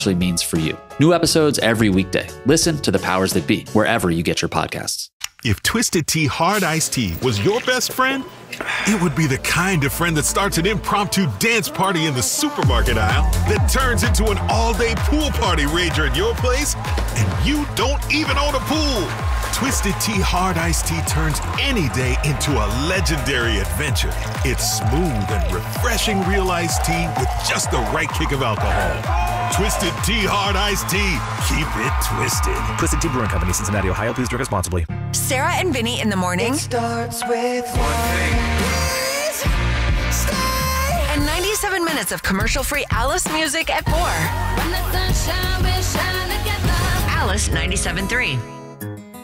means for you. New episodes every weekday. Listen to The Powers That Be wherever you get your podcasts. If Twisted Tea Hard Iced Tea was your best friend, it would be the kind of friend that starts an impromptu dance party in the supermarket aisle that turns into an all-day pool party rager at your place, and you don't even own a pool. Twisted Tea Hard Iced Tea turns any day into a legendary adventure. It's smooth and refreshing real iced tea with just the right kick of alcohol. Twisted Tea Hard Iced Tea. Keep it twisted. Twisted Tea Brewing Company, Cincinnati, Ohio. Please drink responsibly. Sarah and Vinny in the morning. It starts with one thing. And 97 minutes of commercial-free Alice music at 4. When the sunshine will shine together. Alice 97.3.